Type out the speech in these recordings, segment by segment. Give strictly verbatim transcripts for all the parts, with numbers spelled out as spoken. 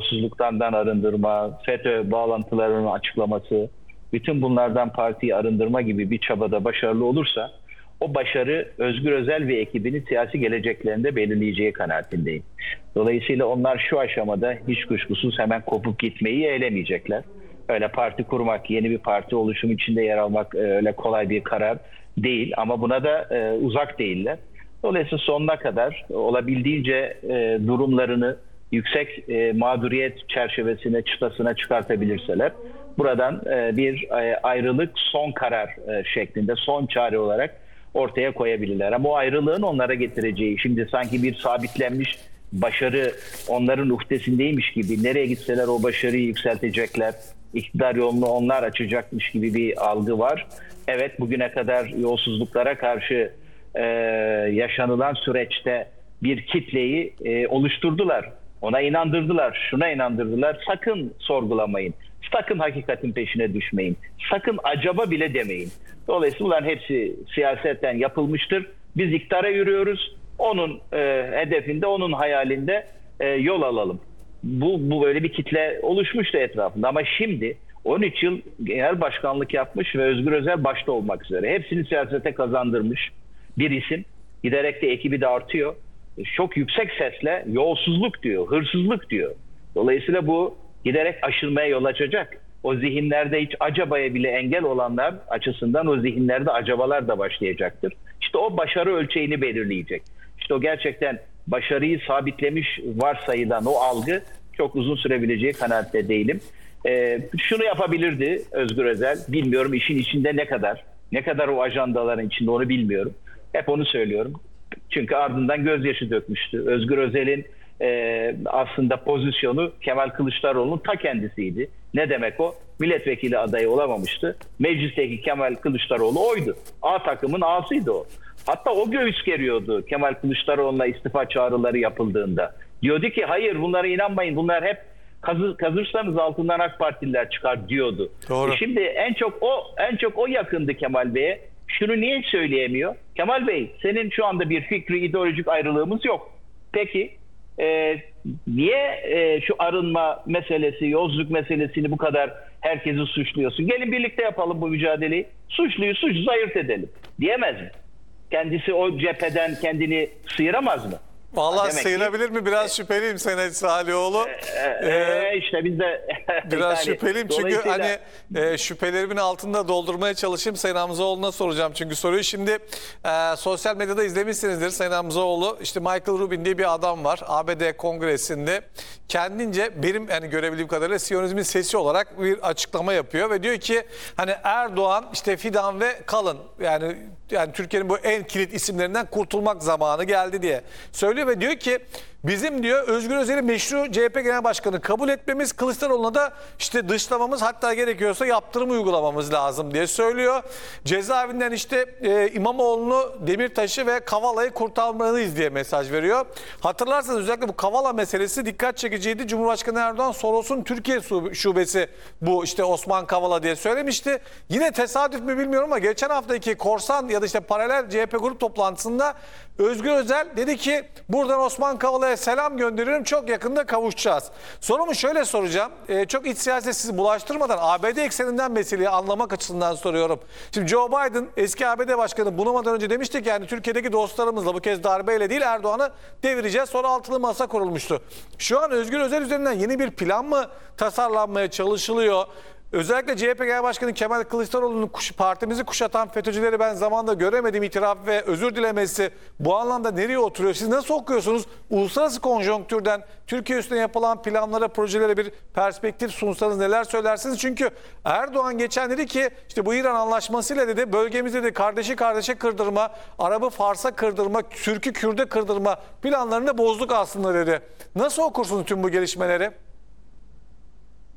yolsuzluktan arındırma, FETÖ bağlantılarının açıklaması, bütün bunlardan partiyi arındırma gibi bir çabada başarılı olursa o başarı Özgür Özel ve ekibinin siyasi geleceklerinde belirleyeceği kanaatindeyim. Dolayısıyla onlar şu aşamada hiç kuşkusuz hemen kopup gitmeyi eylemeyecekler. Öyle parti kurmak, yeni bir parti oluşumu içinde yer almak öyle kolay bir karar değil ama buna da e, uzak değiller. Dolayısıyla sonuna kadar olabildiğince e, durumlarını yüksek e, mağduriyet çerçevesine, çıtasına çıkartabilirseler buradan e, bir e, ayrılık son karar e, şeklinde, son çare olarak ortaya koyabilirler. Ama o ayrılığın onlara getireceği, şimdi sanki bir sabitlenmiş başarı onların uhdesindeymiş gibi, nereye gitseler o başarıyı yükseltecekler, iktidar yolunu onlar açacakmış gibi bir algı var. Evet, bugüne kadar yolsuzluklara karşı e, yaşanılan süreçte bir kitleyi e, oluşturdular. Ona inandırdılar, şuna inandırdılar. Sakın sorgulamayın, sakın hakikatin peşine düşmeyin, sakın acaba bile demeyin. Dolayısıyla bunların hepsi siyasetten yapılmıştır. Biz iktidara yürüyoruz. Onun e, hedefinde, onun hayalinde e, yol alalım. Bu, bu böyle bir kitle oluşmuştu etrafında. Ama şimdi on üç yıl genel başkanlık yapmış ve Özgür Özel başta olmak üzere hepsini siyasete kazandırmış bir isim. Giderek de ekibi de artıyor. Çok yüksek sesle yolsuzluk diyor, hırsızlık diyor. Dolayısıyla bu giderek aşılmaya yol açacak. O zihinlerde hiç acabaya bile engel olanlar açısından o zihinlerde acabalar da başlayacaktır. İşte o başarı ölçeğini belirleyecek. İşte o gerçekten başarıyı sabitlemiş varsayılan o algı çok uzun sürebileceği kanaatte değilim. Ee, şunu yapabilirdi Özgür Özel. Bilmiyorum işin içinde ne kadar. Ne kadar o ajandaların içinde onu bilmiyorum. Hep onu söylüyorum. Çünkü ardından gözyaşı dökmüştü. Özgür Özel'in e, aslında pozisyonu Kemal Kılıçdaroğlu'nun ta kendisiydi. Ne demek o? Milletvekili adayı olamamıştı. Meclisteki Kemal Kılıçdaroğlu oydu. A takımın A'sıydı o. Hatta o göğüs geriyordu Kemal Kılıçdaroğlu'na istifa çağrıları yapıldığında. Diyordu ki hayır bunlara inanmayın, bunlar hep kazı, kazırsanız altından AK Partililer çıkar diyordu. Doğru. E şimdi en çok o en çok o yakındı Kemal Bey'e. Şunu niye söyleyemiyor? Kemal Bey, senin şu anda bir fikri ideolojik ayrılığımız yok. Peki e, niye e, şu arınma meselesi, yolsuzluk meselesini bu kadar herkesi suçluyorsun? Gelin birlikte yapalım bu mücadeleyi. Suçluyu suçsuz ayırt edelim. Diyemez mi? Kendisi o cepheden kendini sıyıramaz mı? Vallahi Demek sıyırabilir ki, mi? Biraz şüpheliyim Senet Salioğlu. E, e, işte biz de Biraz yani, şüpheliyim çünkü dolayısıyla... hani e, şüphelerimin altında doldurmaya çalışayım. Sayın Hamzaoğlu'na soracağım çünkü soruyu. Şimdi e, sosyal medyada izlemişsinizdir Sayın Hamzaoğlu. İşte Michael Rubin diye bir adam var A B D Kongresi'nde. Kendince benim yani görebildiğim kadarıyla Siyonizmin sesi olarak bir açıklama yapıyor ve diyor ki hani Erdoğan işte fidan ve kalın yani yani Türkiye'nin bu en kilit isimlerinden kurtulmak zamanı geldi diye söylüyor ve diyor ki bizim diyor Özgür Özel'i meşru C H P Genel Başkanı kabul etmemiz, Kılıçdaroğlu'na da işte dışlamamız, hatta gerekiyorsa yaptırım uygulamamız lazım diye söylüyor. Cezaevinden işte e, İmamoğlu'nu, Demirtaş'ı ve Kavala'yı kurtarmalıyız diye mesaj veriyor. Hatırlarsanız özellikle bu Kavala meselesi dikkat çekiciydi. Cumhurbaşkanı Erdoğan Soros'un Türkiye şubesi bu işte Osman Kavala diye söylemişti. Yine tesadüf mü bilmiyorum ama geçen haftaki korsan ya da işte paralel C H P grup toplantısında Özgür Özel dedi ki buradan Osman Kavala'ya selam gönderiyorum, çok yakında kavuşacağız. Sorumu şöyle soracağım. Ee, çok iç siyaset sizi bulaştırmadan A B D ekseninden meseleyi anlamak açısından soruyorum. Şimdi Joe Biden eski A B D Başkanı bunamadan önce demiştik yani Türkiye'deki dostlarımızla bu kez darbeyle değil Erdoğan'ı devireceğiz. Sonra altılı masa kurulmuştu. Şu an Özgür Özel üzerinden yeni bir plan mı tasarlanmaya çalışılıyor? Özellikle C H P Genel Başkanı Kemal Kılıçdaroğlu'nun kuş, partimizi kuşatan FETÖ'cüleri ben zamanında göremedim itiraf ve özür dilemesi bu anlamda nereye oturuyor? Siz nasıl okuyorsunuz? Uluslararası konjonktürden Türkiye üstüne yapılan planlara, projelere bir perspektif sunsanız neler söylersiniz? Çünkü Erdoğan geçen dedi ki işte bu İran anlaşmasıyla dedi bölgemizde de kardeşi kardeşe kırdırma, Arap'ı Fars'a kırdırma, Türk'ü Kürt'e kırdırma planlarını bozduk aslında dedi. Nasıl okursunuz tüm bu gelişmeleri?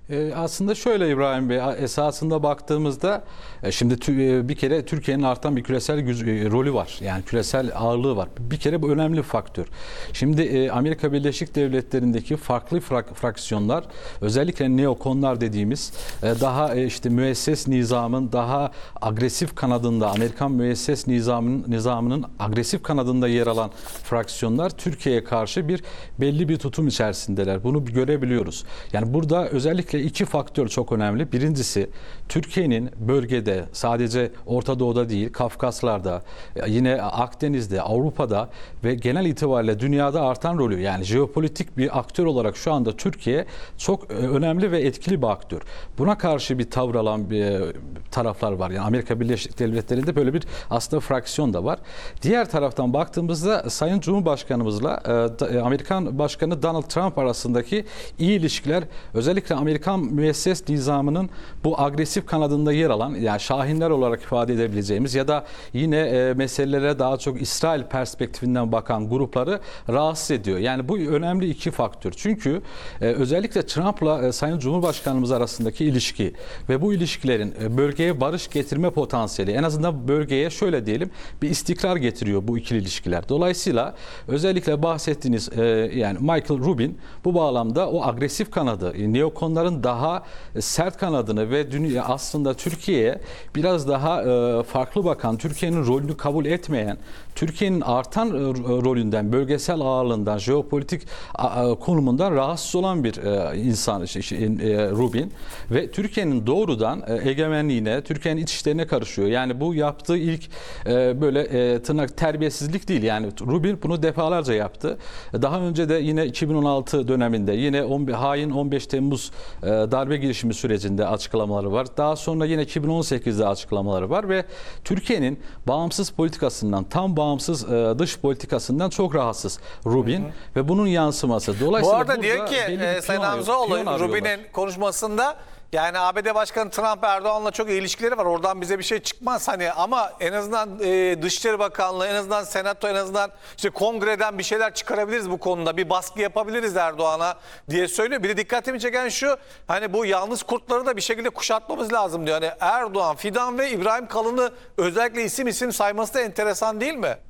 E, aslında şöyle İbrahim Bey, esasında baktığımızda e, şimdi tü- e, bir kere Türkiye'nin artan bir küresel güz- e, rolü var. Yani küresel ağırlığı var. Bir kere bu önemli bir faktör. Şimdi e, Amerika Birleşik Devletleri'ndeki farklı frak- fraksiyonlar, özellikle neokonlar dediğimiz e, daha e, işte müesses nizamın daha agresif kanadında, Amerikan müesses nizamının nizamının agresif kanadında yer alan fraksiyonlar Türkiye'ye karşı bir belli bir tutum içerisindeler. Bunu görebiliyoruz. Yani burada özellikle iki faktör çok önemli. Birincisi, Türkiye'nin bölgede, sadece Orta Doğu'da değil, Kafkaslar'da, yine Akdeniz'de, Avrupa'da ve genel itibariyle dünyada artan rolü, yani jeopolitik bir aktör olarak şu anda Türkiye çok önemli ve etkili bir aktör. Buna karşı bir tavır alan bir taraflar var. Yani Amerika Birleşik Devletleri'nde böyle bir aslında fraksiyon da var. Diğer taraftan baktığımızda Sayın Cumhurbaşkanımızla Amerikan Başkanı Donald Trump arasındaki iyi ilişkiler, özellikle Amerikan müesses nizamının bu agresif kanadında yer alan, yani şahinler olarak ifade edebileceğimiz ya da yine e, meselelere daha çok İsrail perspektifinden bakan grupları rahatsız ediyor. Yani bu önemli iki faktör. Çünkü e, özellikle Trump'la e, Sayın Cumhurbaşkanımız arasındaki ilişki ve bu ilişkilerin e, bölgeye barış getirme potansiyeli, en azından bölgeye şöyle diyelim bir istikrar getiriyor bu ikili ilişkiler. Dolayısıyla özellikle bahsettiğiniz e, yani Michael Rubin bu bağlamda o agresif kanadı, e, neokonların daha sert kanadını ve dünya aslında Türkiye'ye biraz daha e, farklı bakan, Türkiye'nin rolünü kabul etmeyen, Türkiye'nin artan e, rolünden, bölgesel ağırlığından, jeopolitik a, a, konumundan rahatsız olan bir e, insan şey, şey, e, Rubin ve Türkiye'nin doğrudan e, egemenliğine, Türkiye'nin iç işlerine karışıyor. Yani bu yaptığı ilk e, böyle e, tırnak terbiyesizlik değil. Yani Rubin bunu defalarca yaptı. Daha önce de yine iki bin on altı döneminde yine on bir, hain on beş Temmuz e, darbe girişimi sürecinde açıklamaları var. Daha sonra yine iki bin on sekizde açıklamaları var ve Türkiye'nin bağımsız politikasından, tam bağımsız e, dış politikasından çok rahatsız Rubin, hı hı, ve bunun yansıması. Bu arada diyor ki e, Sayın Hamzoğlu Rubin'in konuşmasında, yani A B D Başkanı Trump Erdoğan'la çok iyi ilişkileri var. Oradan bize bir şey çıkmaz hani, ama en azından e, Dışişleri Bakanlığı, en azından Senato, en azından işte Kongre'den bir şeyler çıkarabiliriz bu konuda. Bir baskı yapabiliriz Erdoğan'a diye söylüyor. Bir de dikkatimi çeken şu, hani bu yalnız kurtları da bir şekilde kuşatmamız lazım diyor. Hani Erdoğan, Fidan ve İbrahim Kalın'ı özellikle isim isim sayması da enteresan değil mi?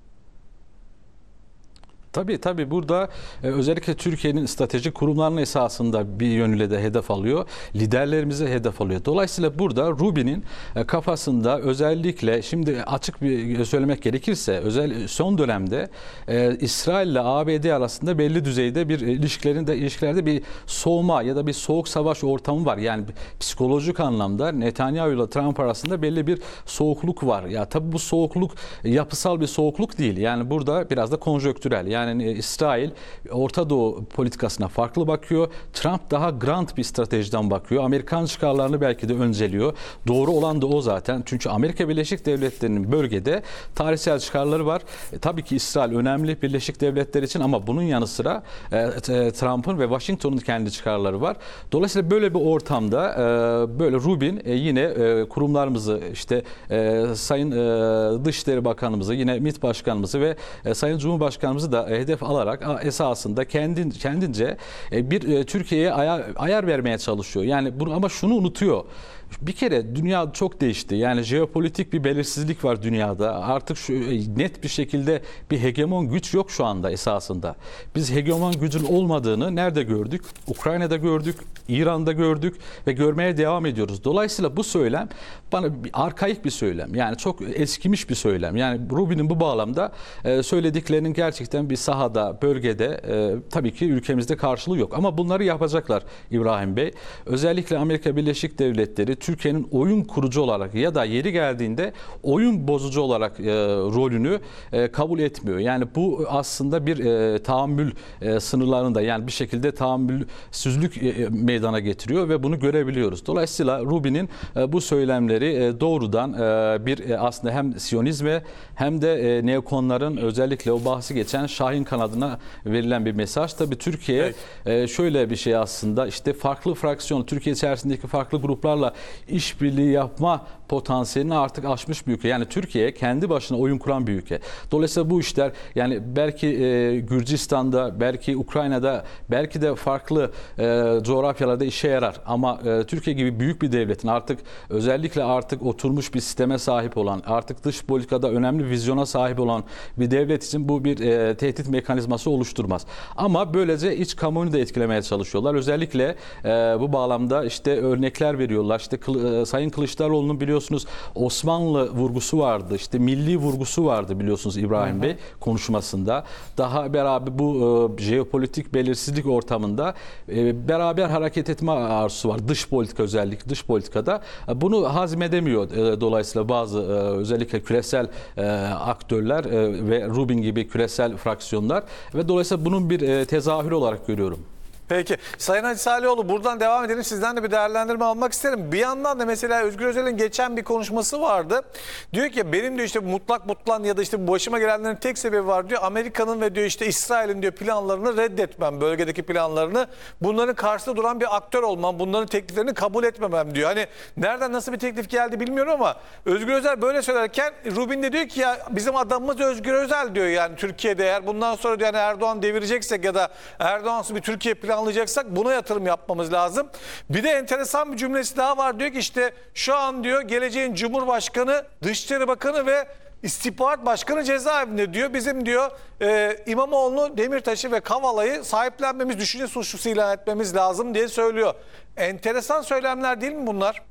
Tabii tabii burada e, özellikle Türkiye'nin stratejik kurumlarının esasında bir yönüyle de hedef alıyor. Liderlerimize hedef alıyor. Dolayısıyla burada Rubin'in e, kafasında özellikle, şimdi açık bir söylemek gerekirse, özel son dönemde e, İsrail ile A B D arasında belli düzeyde bir ilişkilerinde ilişkilerde bir soğuma ya da bir soğuk savaş ortamı var. Yani psikolojik anlamda Netanyahu ile Trump arasında belli bir soğukluk var. Ya tabii bu soğukluk yapısal bir soğukluk değil. Yani burada biraz da konjonktürel. Yani Yani İsrail Orta Doğu politikasına farklı bakıyor. Trump daha grand bir stratejiden bakıyor. Amerikan çıkarlarını belki de önceliyor. Doğru olan da o zaten. Çünkü Amerika Birleşik Devletleri'nin bölgede tarihsel çıkarları var. E, tabii ki İsrail önemli Birleşik Devletler için, ama bunun yanı sıra e, e, Trump'ın ve Washington'un kendi çıkarları var. Dolayısıyla böyle bir ortamda e, böyle Rubin e, yine e, kurumlarımızı, işte e, Sayın e, Dışişleri Bakanımızı, yine M İ T Başkanımızı ve e, Sayın Cumhurbaşkanımızı da hedef alarak esasında kendin, kendince bir Türkiye'ye ayar, ayar vermeye çalışıyor. Yani bunu, ama şunu unutuyor. Bir kere dünya çok değişti. Yani jeopolitik bir belirsizlik var dünyada. Artık şu, net bir şekilde bir hegemon güç yok şu anda esasında. Biz hegemon gücün olmadığını nerede gördük? Ukrayna'da gördük, İran'da gördük ve görmeye devam ediyoruz. Dolayısıyla bu söylem bana bir arkaik bir söylem. Yani çok eskimiş bir söylem. Yani Rubin'in bu bağlamda söylediklerinin gerçekten bir sahada, bölgede tabii ki ülkemizde karşılığı yok. Ama bunları yapacaklar İbrahim Bey. Özellikle Amerika Birleşik Devletleri Türkiye'nin oyun kurucu olarak ya da yeri geldiğinde oyun bozucu olarak e, rolünü e, kabul etmiyor. Yani bu aslında bir e, tahammül e, sınırlarında, yani bir şekilde tahammülsüzlük e, meydana getiriyor ve bunu görebiliyoruz. Dolayısıyla Rubin'in e, bu söylemleri e, doğrudan e, bir e, aslında hem Siyonizme hem de e, neokonların özellikle o bahsi geçen Şahin kanadına verilen bir mesaj. Tabii Türkiye e, şöyle bir şey aslında, işte farklı fraksiyon, Türkiye içerisindeki farklı gruplarla işbirliği yapma potansiyelini artık aşmış bir ülke. Yani Türkiye kendi başına oyun kuran bir ülke. Dolayısıyla bu işler yani belki e, Gürcistan'da, belki Ukrayna'da, belki de farklı e, coğrafyalarda işe yarar. Ama e, Türkiye gibi büyük bir devletin artık özellikle artık oturmuş bir sisteme sahip olan, artık dış politikada önemli bir vizyona sahip olan bir devlet için bu bir e, tehdit mekanizması oluşturmaz. Ama böylece iç kamuoyunu da etkilemeye çalışıyorlar. Özellikle e, bu bağlamda işte örnekler veriyorlar. İşte Kıl, e, Sayın Kılıçdaroğlu'nun biliyorsunuz Osmanlı vurgusu vardı. İşte milli vurgusu vardı biliyorsunuz İbrahim hı hı. Bey konuşmasında. Daha beraber bu e, jeopolitik belirsizlik ortamında e, beraber hareket etme arzusu var. Dış politika özellikle dış politikada. E, bunu hazmedemiyor e, dolayısıyla bazı e, özellikle küresel e, aktörler e, ve Rubin gibi küresel fraksiyonlar ve dolayısıyla bunun bir e, tezahürü olarak görüyorum. Peki. Sayın Hacı Salihoğlu buradan devam edelim. Sizden de bir değerlendirme almak isterim. Bir yandan da mesela Özgür Özel'in geçen bir konuşması vardı. Diyor ki benim diyor işte mutlak mutlan ya da işte başıma gelenlerin tek sebebi var diyor. Amerika'nın ve diyor işte İsrail'in diyor planlarını reddetmem. Bölgedeki planlarını. Bunların karşısında duran bir aktör olmam. Bunların tekliflerini kabul etmemem diyor. Hani nereden nasıl bir teklif geldi bilmiyorum ama Özgür Özel böyle söylerken Rubin de diyor ki ya bizim adamımız Özgür Özel diyor yani Türkiye'de eğer bundan sonra diyor yani Erdoğan devireceksek ya da Erdoğan'sı bir Türkiye planı anlayacaksak buna yatırım yapmamız lazım. Bir de enteresan bir cümlesi daha var. Diyor ki işte şu an diyor geleceğin Cumhurbaşkanı, Dışişleri Bakanı ve İstihbarat Başkanı cezaevinde diyor. Bizim diyor e, İmamoğlu'nu, Demirtaş'ı ve Kavala'yı sahiplenmemiz, düşünce suçlusu ilan etmemiz lazım diye söylüyor. Enteresan söylemler değil mi bunlar?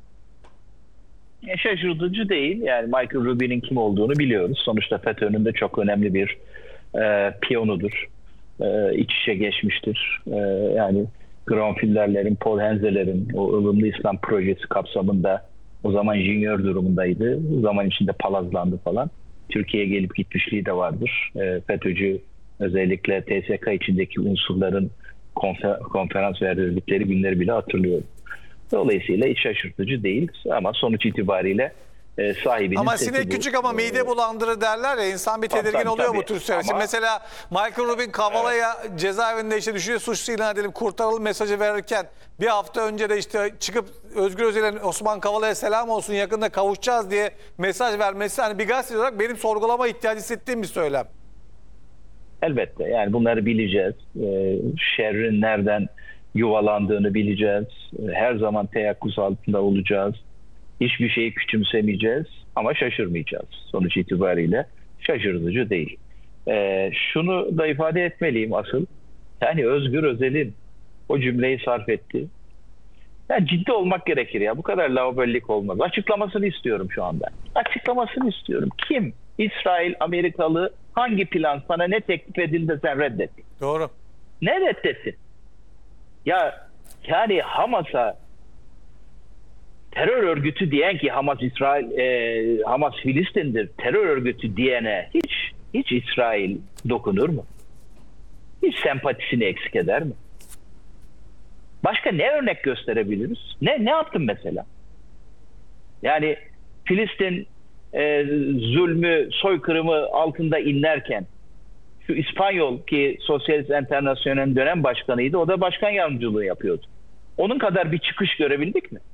Şaşırtıcı değil. Yani Michael Rubin'in kim olduğunu biliyoruz. Sonuçta FETÖ'nün de çok önemli bir e, piyonudur. Ee, iç içe geçmiştir. Ee, yani Gronfillerlerin, Paul Henzeler'in o ılımlı İslam projesi kapsamında o zaman junior durumundaydı. O zaman içinde palazlandı falan. Türkiye'ye gelip gitmişliği de vardır. Ee, FETÖ'cü özellikle T S K içindeki unsurların konfer- konferans verdikleri günleri bile hatırlıyorum. Dolayısıyla hiç şaşırtıcı değil ama sonuç itibariyle E, sahibinin ama sinek bu. küçük ama mide bulandırır derler ya, insan bir tedirgin tabii, oluyor tabii. bu tür şeyler. Şimdi Ama, mesela Michael Rubin Kavala'ya evet. cezaevinde işte düşünce suçlusu ilan edelim, kurtaralım mesajı verirken bir hafta önce de işte çıkıp Özgür Özel'in Osman Kavala'ya selam olsun yakında kavuşacağız diye mesaj vermesi hani bir gazeteci olarak benim sorgulama ihtiyacı hissettiğim bir söylem. Elbette yani bunları bileceğiz. E, şerrin nereden yuvalandığını bileceğiz. E, her zaman teyakkuz altında olacağız. Hiçbir şeyi küçümsemeyeceğiz ama şaşırmayacağız. Sonuç itibariyle şaşırtıcı değil. Ee, şunu da ifade etmeliyim asıl. Yani Özgür Özel'in o cümleyi sarf etti. Yani ciddi olmak gerekir ya. Bu kadar laubalilik olmaz. Açıklamasını istiyorum şu anda. Açıklamasını istiyorum. Kim? İsrail, Amerikalı hangi plan sana ne teklif edildi de sen reddettin? Doğru. Ne reddettin? Ya yani Hamas'a terör örgütü diyen ki Hamas İsrail, e, Hamas Filistin'dir terör örgütü diyene hiç hiç İsrail dokunur mu? Hiç sempatisini eksik eder mi? Başka ne örnek gösterebiliriz? Ne ne yaptın mesela? Yani Filistin e, zulmü, soykırımı altında inlerken şu İspanyol ki Sosyalist Enternasyonel'in dönem başkanıydı, o da başkan yardımcılığı yapıyordu. Onun kadar bir çıkış görebildik mi?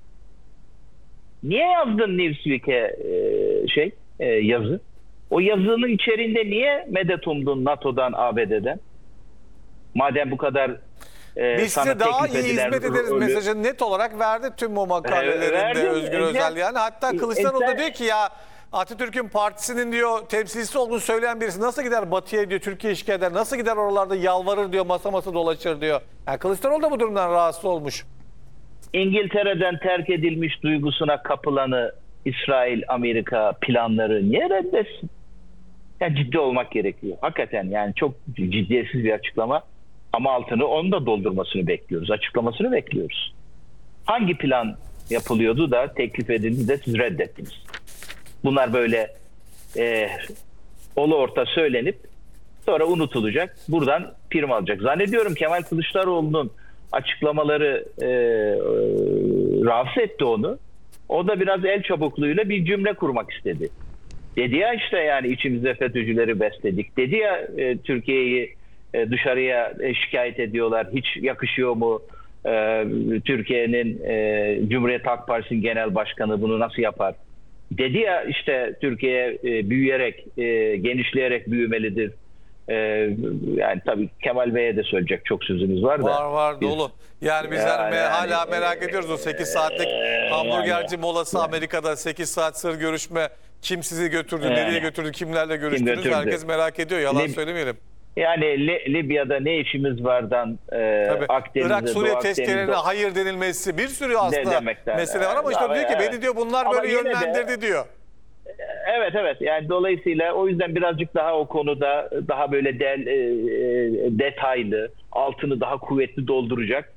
Niye yazdın Newsweek'e e, şey e, yazı? O yazının içeriğinde niye medet umdun NATO'dan, A B D'den? Madem bu kadar e, biz size daha iyi hizmet ederiz ölü... mesajını net olarak verdi tüm bu makalelerinde verdim, Özgür Özel. Yani hatta Kılıçdaroğlu da diyor ki ya Atatürk'ün partisinin diyor temsilcisi olduğunu söyleyen birisi nasıl gider Batı'ya diyor, Türkiye işgal eder, nasıl gider oralarda yalvarır diyor, masa masa dolaşır diyor. Yani Kılıçdaroğlu da bu durumdan rahatsız olmuş. İngiltere'den terk edilmiş duygusuna kapılanı İsrail, Amerika planları niye reddetsin? Yani ciddi olmak gerekiyor. Hakikaten yani çok ciddiyetsiz bir açıklama ama altını onu da doldurmasını bekliyoruz. Açıklamasını bekliyoruz. Hangi plan yapılıyordu da teklif edildi de siz reddettiniz? Bunlar böyle e, olu orta söylenip sonra unutulacak. Buradan prim alacak. Zannediyorum Kemal Kılıçdaroğlu'nun açıklamaları e, e, rahatsız etti onu. O da biraz el çabukluğuyla bir cümle kurmak istedi. Dedi ya işte yani içimizde FETÖ'cüleri besledik. Dedi ya e, Türkiye'yi e, dışarıya e, şikayet ediyorlar. Hiç yakışıyor mu? Ee, Türkiye'nin e, Cumhuriyet Halk Partisi'nin genel başkanı bunu nasıl yapar? Dedi ya işte Türkiye e, büyüyerek, e, genişleyerek büyümelidir. E, yani tabii Kemal Bey'e de söyleyecek çok sözümüz var da. Var var Biz- dolu. Yani biz Yani- hani me- hala yani- merak ediyoruz o sekiz saatlik Ee, hamburgerci yani- molası Amerika'da sekiz saat sır görüşme. Kim sizi götürdü, Yani. nereye götürdü, kimlerle görüştünüz götürdü? herkes merak ediyor. Yalan Lib- söylemeyelim. Yani Li- Libya'da ne işimiz vardan e, Tabii. Akdeniz'de, Irak Suriye Doğu tezkerelerine Akdeniz'de hayır denilmesi bir sürü aslında demekten, mesele var ama evet. işte Ama diyor ki evet. beni diyor bunlar Ama böyle yine de- yönlendirdi diyor. Evet evet yani dolayısıyla o yüzden birazcık daha o konuda daha böyle del, e, e, detaylı, altını daha kuvvetli dolduracak